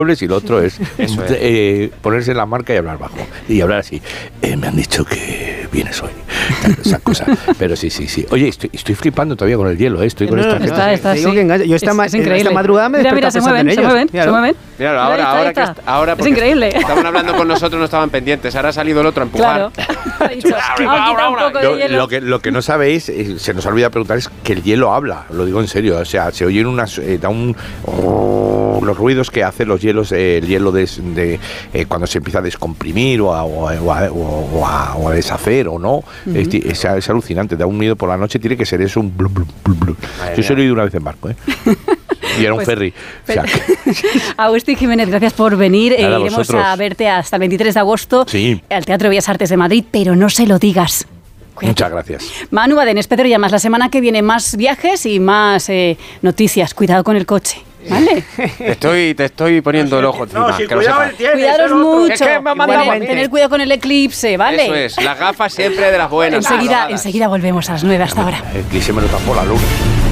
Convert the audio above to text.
y lo otro es ponerse en la marca y hablar bajo. Y hablar así. Me han dicho que vienes hoy. Esas cosas. Pero sí. Oye, estoy flipando todavía con el hielo, estoy con esta gente. Está, sí. Yo esta madrugada me mira, se mueven. Mira, ahora es increíble. Estaban hablando con nosotros, no estaban pendientes. Ahora ha salido el otro a empujar. Claro. Lo que no sabéis, se nos olvida preguntar, es que el hielo habla. Lo digo en serio. O sea, se oyen los ruidos que hacen los hielos, el hielo cuando se empieza a descomprimir o a deshacer o no. Es alucinante, da un miedo por la noche, tiene que ser eso, un blu, blu, blu, blu. Yo se lo he oído una vez en barco, y era un ferry. O sea, Agustín Jiménez, gracias por venir. Iremos a verte hasta el 23 de agosto al Teatro Bellas Artes de Madrid, pero no se lo digas. Cuídate. Muchas gracias. Manu Badenes, Pedro Llamas, la semana que viene más viajes y más noticias. Cuidado con el coche. ¿Vale? Te estoy poniendo el ojo encima. Cuidaros mucho. Tener cuidado con el eclipse, ¿vale? Eso es, las gafas siempre de las buenas. Enseguida volvemos a las 9 hasta ahora. El eclipse me lo tapó la luna.